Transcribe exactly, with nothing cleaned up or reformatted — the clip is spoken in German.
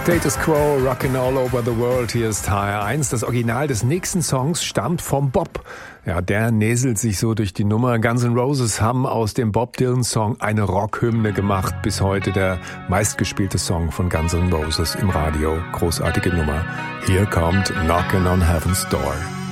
Status Quo, Rockin' All Over the World, hier ist H R eins. Das Original des nächsten Songs stammt vom Bob. Ja, der näselt sich so durch die Nummer. Guns N' Roses haben aus dem Bob Dylan-Song eine Rockhymne gemacht. Bis heute der meistgespielte Song von Guns N' Roses im Radio. Großartige Nummer. Hier kommt Knockin' on Heaven's Door.